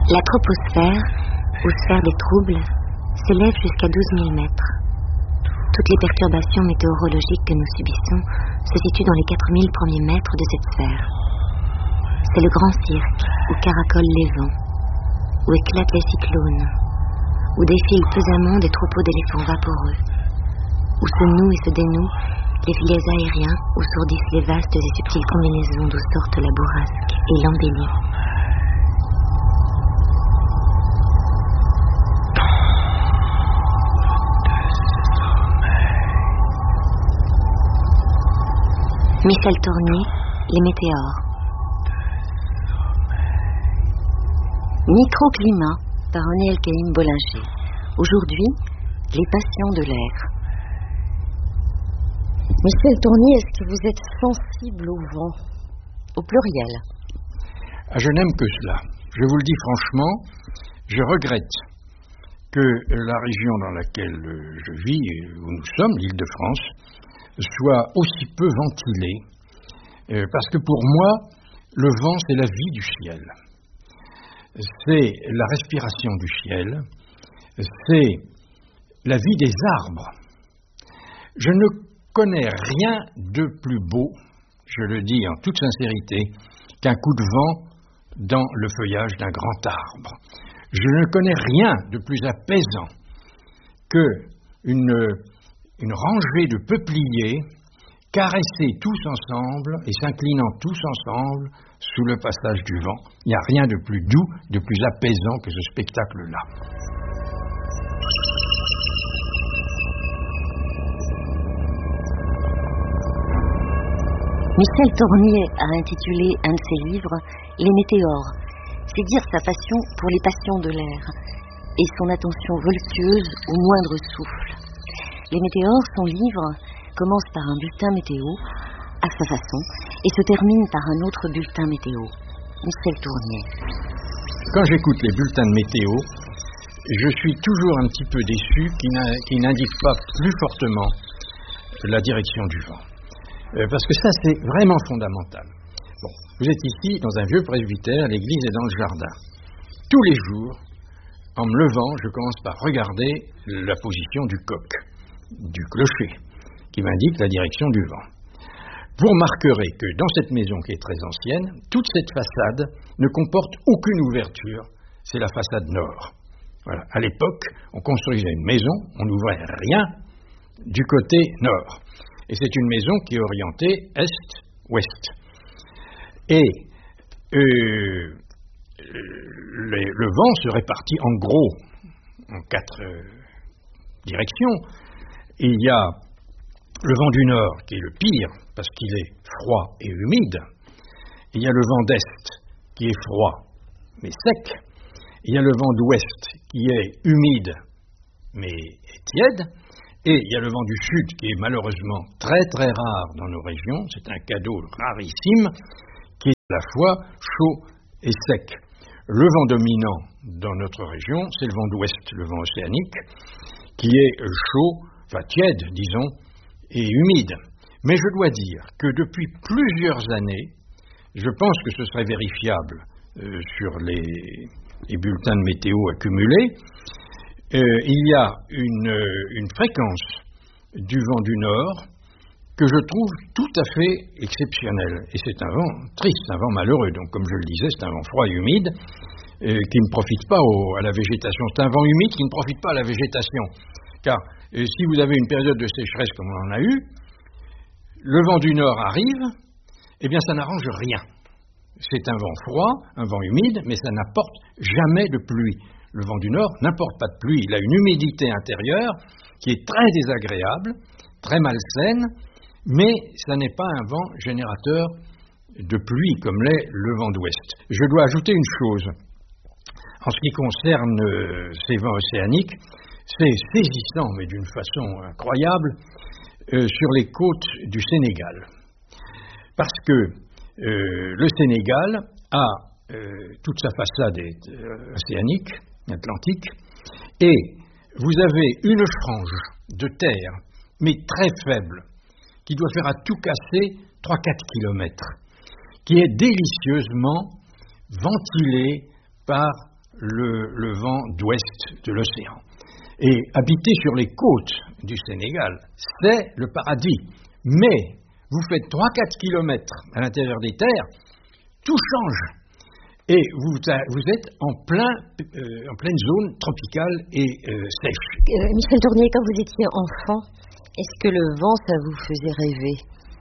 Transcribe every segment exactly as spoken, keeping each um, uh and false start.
La troposphère, ou sphère des troubles, s'élève jusqu'à douze mille mètres. Toutes les perturbations météorologiques que nous subissons se situent dans les quatre mille premiers mètres de cette sphère. C'est le grand cirque où caracolent les vents, où éclatent les cyclones, où défilent pesamment des troupeaux d'éléphants vaporeux, où se nouent et se dénouent les filets aériens, où sourdissent les vastes et subtiles combinaisons d'où sortent la bourrasque et l'embellie. Michel Tournier, Les météores. Microclimat par René Elkaïm Bollinger. Aujourd'hui, les passions de l'air. Michel Tournier, est-ce que vous êtes sensible au vent, au pluriel? Ah, je n'aime que cela. Je vous le dis franchement, je regrette que la région dans laquelle je vis, où nous sommes, l'Île-de-France, soit aussi peu ventilée, euh, parce que pour moi, le vent, c'est la vie du ciel. C'est la respiration du ciel, c'est la vie des arbres. Je ne connais rien de plus beau, je le dis en toute sincérité, qu'un coup de vent dans le feuillage d'un grand arbre. Je ne connais rien de plus apaisant que une, une rangée de peupliers caressés tous ensemble et s'inclinant tous ensemble sous le passage du vent. Il n'y a rien de plus doux, de plus apaisant que ce spectacle-là. Michel Tournier a intitulé un de ses livres « Les météores ». C'est dire sa passion pour les passions de l'air et son attention voluptueuse au moindre souffle. Les météores, son livre, commence par un bulletin météo, à sa façon, et se termine par un autre bulletin météo. Michel Tournier. Quand j'écoute les bulletins de météo, je suis toujours un petit peu déçu qu'ils n'indiquent pas plus fortement la direction du vent. Euh, parce que ça, c'est vraiment fondamental. Bon, vous êtes ici dans un vieux presbytère, l'église est dans le jardin. Tous les jours, en me levant, je commence par regarder la position du coq, du clocher, qui m'indique la direction du vent. Vous remarquerez que dans cette maison qui est très ancienne, toute cette façade ne comporte aucune ouverture, c'est la façade nord. Voilà. À l'époque, on construisait une maison, on n'ouvrait rien du côté nord. Et c'est une maison qui est orientée est-ouest. Et euh, le, le vent se répartit en gros en quatre euh, directions. Il y a le vent du nord qui est le pire parce qu'il est froid et humide. Il y a le vent d'est qui est froid mais sec. Il y a le vent d'ouest qui est humide mais tiède. Et il y a le vent du sud qui est malheureusement très très rare dans nos régions, c'est un cadeau rarissime, qui est à la fois chaud et sec. Le vent dominant dans notre région, c'est le vent d'ouest, le vent océanique, qui est chaud, enfin tiède, disons, et humide. Mais je dois dire que depuis plusieurs années, je pense que ce serait vérifiable euh, sur les, les bulletins de météo accumulés, Euh, il y a une, euh, une fréquence du vent du nord que je trouve tout à fait exceptionnelle. Et c'est un vent triste, un vent malheureux. Donc, comme je le disais, c'est un vent froid et humide euh, qui ne profite pas au, à la végétation. C'est un vent humide qui ne profite pas à la végétation. Car euh, si vous avez une période de sécheresse comme on en a eu, le vent du nord arrive, eh bien ça n'arrange rien. C'est un vent froid, un vent humide, mais ça n'apporte jamais de pluie. Le vent du nord n'apporte pas de pluie, il a une humidité intérieure qui est très désagréable, très malsaine, mais ça n'est pas un vent générateur de pluie comme l'est le vent d'ouest. Je dois ajouter une chose, en ce qui concerne euh, ces vents océaniques, c'est saisissant, mais d'une façon incroyable, euh, sur les côtes du Sénégal. Parce que euh, le Sénégal a euh, toute sa façade est, euh, océanique, Atlantique, et vous avez une frange de terre, mais très faible, qui doit faire à tout casser trois à quatre kilomètres, qui est délicieusement ventilée par le, le vent d'ouest de l'océan. Et habiter sur les côtes du Sénégal, c'est le paradis. Mais vous faites trois à quatre kilomètres à l'intérieur des terres, tout change. Et vous, vous êtes en, plein, euh, en pleine zone tropicale et euh, sèche. Euh, Michel Tournier, quand vous étiez enfant, est-ce que le vent, ça vous faisait rêver?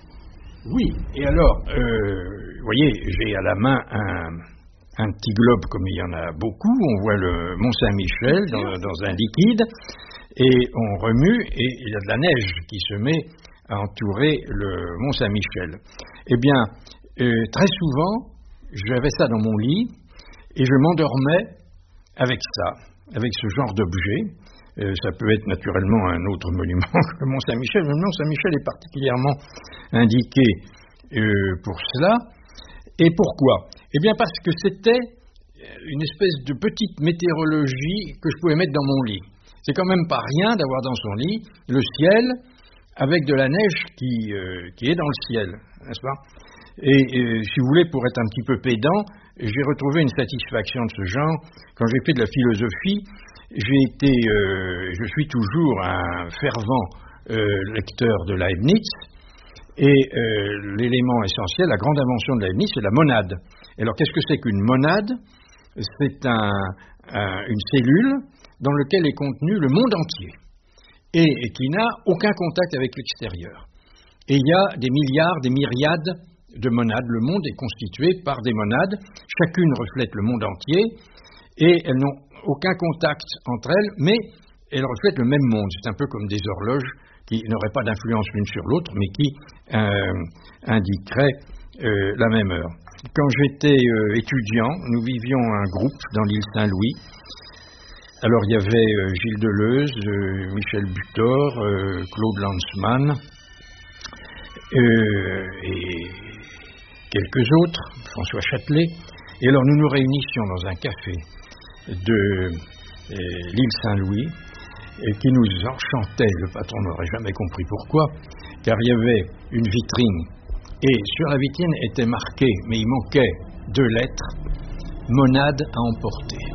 Oui, et alors, euh, vous voyez, j'ai à la main un, un petit globe comme il y en a beaucoup. On voit le Mont-Saint-Michel dans, dans un liquide, et on remue, et il y a de la neige qui se met à entourer le Mont-Saint-Michel. Eh bien, euh, très souvent, j'avais ça dans mon lit et je m'endormais avec ça, avec ce genre d'objet. Euh, ça peut être naturellement un autre monument que le Mont-Saint-Michel, mais le Mont-Saint-Michel est particulièrement indiqué euh, pour cela. Et pourquoi? Eh bien parce que c'était une espèce de petite météorologie que je pouvais mettre dans mon lit. C'est quand même pas rien d'avoir dans son lit le ciel avec de la neige qui, euh, qui est dans le ciel, n'est-ce pas? Et, et si vous voulez, pour être un petit peu pédant, j'ai retrouvé une satisfaction de ce genre. Quand j'ai fait de la philosophie, j'ai été, euh, je suis toujours un fervent euh, lecteur de Leibniz, et euh, l'élément essentiel, la grande invention de Leibniz, c'est la monade. Alors qu'est-ce que c'est qu'une monade? C'est un, un, une cellule dans laquelle est contenu le monde entier, et, et qui n'a aucun contact avec l'extérieur. Et il y a des milliards, des myriades de monades. Le monde est constitué par des monades, chacune reflète le monde entier, et elles n'ont aucun contact entre elles, mais elles reflètent le même monde. C'est un peu comme des horloges qui n'auraient pas d'influence l'une sur l'autre, mais qui euh, indiqueraient euh, la même heure. Quand j'étais euh, étudiant, nous vivions un groupe dans l'île Saint-Louis. Alors il y avait euh, Gilles Deleuze, euh, Michel Butor, euh, Claude Lanzmann, euh, et quelques autres, François Châtelet. Et alors nous nous réunissions dans un café de euh, l'île Saint-Louis, et qui nous enchantait. Le patron n'aurait jamais compris pourquoi, car il y avait une vitrine, et sur la vitrine était marqué, mais il manquait deux lettres, monade à emporter.